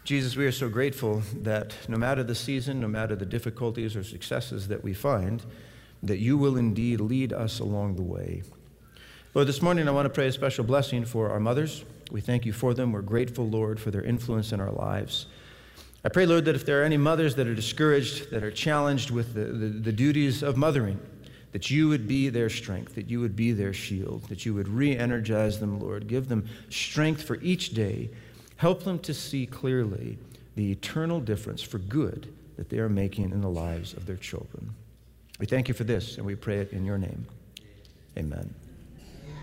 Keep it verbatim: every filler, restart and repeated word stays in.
Jesus, we are so grateful that no matter the season, no matter the difficulties or successes that we find, that you will indeed lead us along the way. Lord, this morning I want to pray a special blessing for our mothers. We thank you for them. We're grateful, Lord, for their influence in our lives. I pray, Lord, that if there are any mothers that are discouraged, that are challenged with the, the, the duties of mothering, that you would be their strength, that you would be their shield, that you would re-energize them, Lord. Give them strength for each day. Help them to see clearly the eternal difference for good that they are making in the lives of their children. We thank you for this, and we pray it in your name. Amen.